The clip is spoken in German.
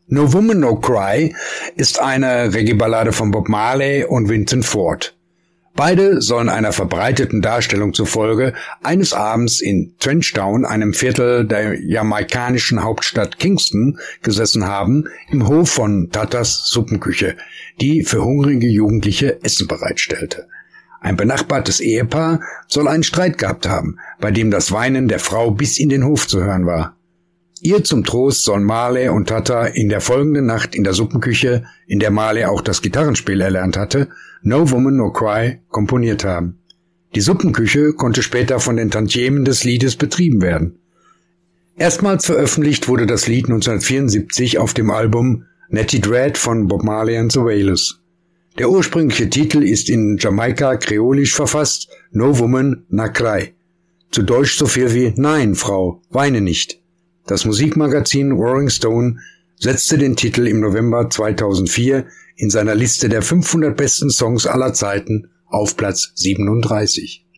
No Woman No Cry ist eine Reggae-Ballade von Bob Marley und Vincent Ford. Beide sollen einer verbreiteten Darstellung zufolge eines Abends in Trenchtown, einem Viertel der jamaikanischen Hauptstadt Kingston, gesessen haben, im Hof von Tatas Suppenküche, die für hungrige Jugendliche Essen bereitstellte. Ein benachbartes Ehepaar soll einen Streit gehabt haben, bei dem das Weinen der Frau bis in den Hof zu hören war. Ihr zum Trost sollen Marley und Tata in der folgenden Nacht in der Suppenküche, in der Marley auch das Gitarrenspiel erlernt hatte, No Woman No Cry komponiert haben. Die Suppenküche konnte später von den Tantiemen des Liedes betrieben werden. Erstmals veröffentlicht wurde das Lied 1974 auf dem Album Natty Dread von Bob Marley and the Wailers. Der ursprüngliche Titel ist in Jamaika-Kreolisch verfasst, No Woman Na Cry. Zu Deutsch so viel wie Nein, Frau, weine nicht. Das Musikmagazin Rolling Stone setzte den Titel im November 2004 in seiner Liste der 500 besten Songs aller Zeiten auf Platz 37.